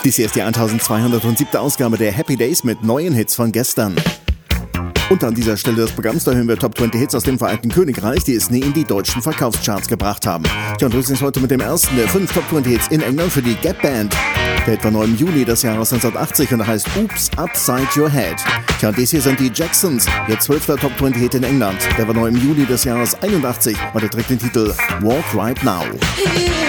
Dies hier ist die 1207. Ausgabe der Happy Days mit neuen Hits von gestern. Und an dieser Stelle des Programms, da hören wir Top 20 Hits aus dem Vereinigten Königreich, die es nie in die deutschen Verkaufscharts gebracht haben. Tja, und wir sind heute mit dem ersten der 5 Top 20 Hits in England für die Gap Band. Der etwa neu im Juli des Jahres 1980 und heißt Oops Upside Your Head. Tja, und dies hier sind die Jacksons, ihr 12. Top 20 Hit in England. Der war neu im Juli des Jahres 81 und er trägt den Titel Walk Right Now.